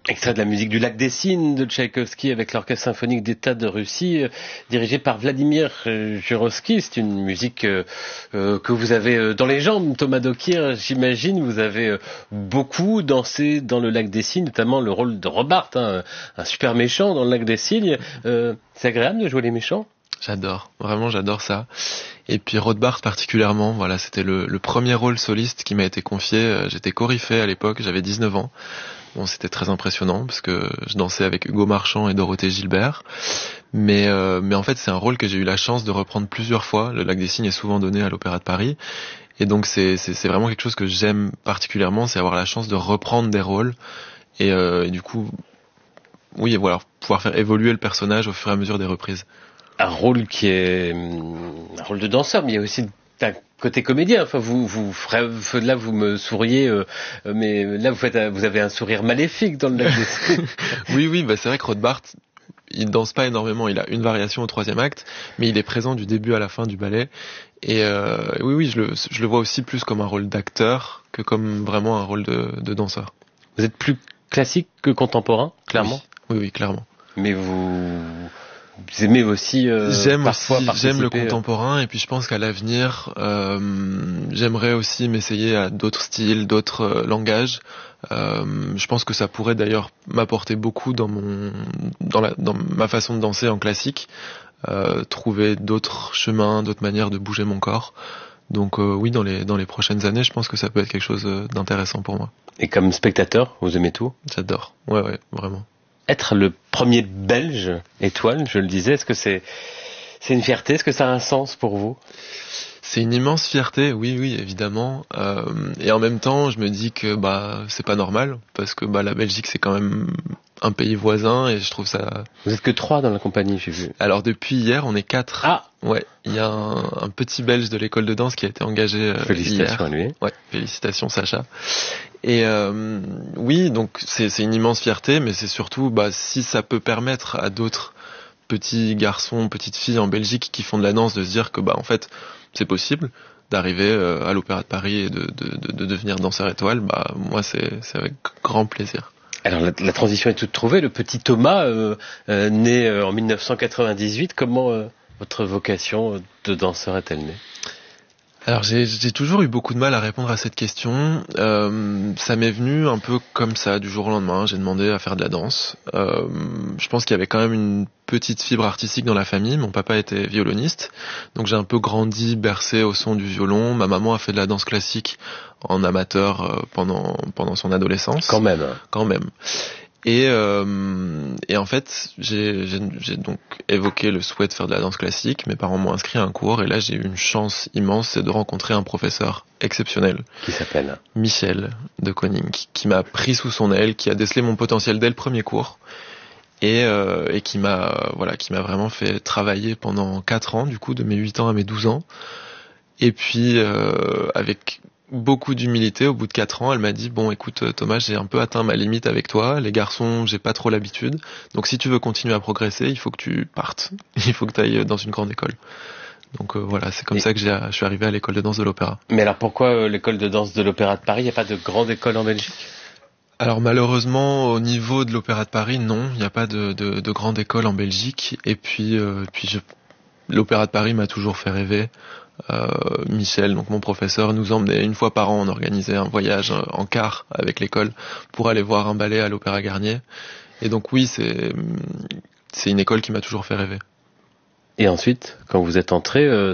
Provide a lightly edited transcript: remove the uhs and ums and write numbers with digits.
Extrait de la musique du Lac des Cygnes de Tchaïkovski avec l'Orchestre symphonique d'État de Russie, dirigé par Vladimir Jurovsky. C'est une musique que vous avez dans les jambes, Thomas Dokir, j'imagine. Vous avez beaucoup dansé dans le Lac des Cygnes, notamment le rôle de Robart, un super méchant dans le Lac des Cygnes. C'est agréable de jouer les méchants? J'adore, vraiment j'adore ça. Et puis Rothbard particulièrement, voilà, c'était le premier rôle soliste qui m'a été confié. J'étais coryphée à l'époque, j'avais 19 ans. Bon, c'était très impressionnant parce que je dansais avec Hugo Marchand et Dorothée Gilbert. Mais en fait, c'est un rôle que j'ai eu la chance de reprendre plusieurs fois. Le Lac des Cygnes est souvent donné à l'Opéra de Paris. Et donc c'est vraiment quelque chose que j'aime particulièrement, c'est avoir la chance de reprendre des rôles. Et du coup, oui, voilà, pouvoir faire évoluer le personnage au fur et à mesure des reprises. Un rôle qui est un rôle de danseur, mais il y a aussi un côté comédien. Enfin, là, vous me souriez, mais là, vous avez un sourire maléfique dans le Lac des Cygnes. Oui, bah c'est vrai que Rothbard, il danse pas énormément. Il a une variation au 3e acte, mais il est présent du début à la fin du ballet. Et oui, je le vois aussi plus comme un rôle d'acteur que comme vraiment un rôle de danseur. Vous êtes plus classique que contemporain, clairement. Oui, clairement. Mais vous aimez aussi parfois participer. J'aime le contemporain, et puis je pense qu'à l'avenir, j'aimerais aussi m'essayer à d'autres styles, d'autres langages. Je pense que ça pourrait d'ailleurs m'apporter beaucoup dans ma façon de danser en classique, trouver d'autres chemins, d'autres manières de bouger mon corps. Donc oui, dans les prochaines années, je pense que ça peut être quelque chose d'intéressant pour moi. Et comme spectateur, vous aimez tout? J'adore. Ouais, vraiment. Être le premier Belge étoile, je le disais, est-ce que c'est une fierté? Est-ce que ça a un sens pour vous? C'est une immense fierté, oui, évidemment. Et en même temps, je me dis que c'est pas normal, parce que la Belgique, c'est quand même un pays voisin, et je trouve ça... Vous êtes que 3 dans la compagnie, j'ai vu. Alors depuis hier, on est 4. Ah! Ouais, il y a un petit Belge de l'école de danse qui a été engagé Félicitations hier. à lui. Ouais, félicitations Sacha. Et oui, donc c'est une immense fierté, mais c'est surtout si ça peut permettre à d'autres petits garçons, petites filles en Belgique qui font de la danse de se dire que en fait c'est possible d'arriver à l'Opéra de Paris et de devenir danseur étoile, moi c'est avec grand plaisir. Alors la transition est toute trouvée. Le petit Thomas, né en 1998, comment votre vocation de danseur est-elle née? Alors j'ai toujours eu beaucoup de mal à répondre à cette question. Ça m'est venu un peu comme ça, du jour au lendemain. J'ai demandé à faire de la danse. Je pense qu'il y avait quand même une petite fibre artistique dans la famille. Mon papa était violoniste, donc j'ai un peu grandi bercé au son du violon. Ma maman a fait de la danse classique en amateur pendant son adolescence. Quand même. Et en fait, j'ai donc évoqué le souhait de faire de la danse classique. Mes parents m'ont inscrit à un cours, et là j'ai eu une chance immense, c'est de rencontrer un professeur exceptionnel. Qui s'appelle Michel de Koning, qui m'a pris sous son aile, qui a décelé mon potentiel dès le premier cours, et qui m'a vraiment fait travailler pendant 4 ans, du coup, de mes 8 ans à mes 12 ans. Et puis, avec beaucoup d'humilité, au bout de 4 ans, elle m'a dit écoute Thomas, j'ai un peu atteint ma limite avec toi, les garçons j'ai pas trop l'habitude, donc si tu veux continuer à progresser, il faut que tu partes, il faut que tu ailles dans une grande école. Donc voilà, c'est comme ça que je suis arrivé à l'école de danse de l'Opéra. Mais alors pourquoi l'école de danse de l'Opéra de Paris? Il n'y a pas de grande école en Belgique? Alors malheureusement, au niveau de l'Opéra de Paris, non, il n'y a pas de grande école en Belgique, et puis l'Opéra de Paris m'a toujours fait rêver. Michel, donc mon professeur, nous emmenait une fois par an, on organisait un voyage en car avec l'école pour aller voir un ballet à l'Opéra Garnier. Et donc oui, c'est une école qui m'a toujours fait rêver. Et ensuite, quand vous êtes entré,